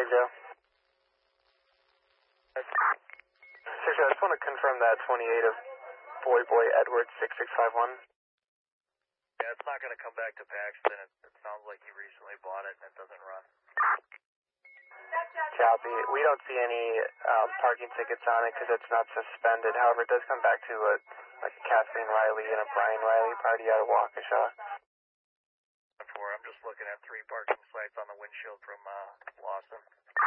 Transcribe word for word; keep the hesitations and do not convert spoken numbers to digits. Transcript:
Joe. six, I just want to confirm that twenty-eight of Boy Boy Edward six six five one. Yeah, it's not going to come back to Paxton. It, it sounds like you recently bought it and it doesn't run. Copy. We don't see any um, parking tickets on it because it's not suspended. However, it does come back to a, like a Kathleen Riley and a Brian Riley party out of Waukesha. I'm just looking at three parking sites on the windshield from uh, Lawson.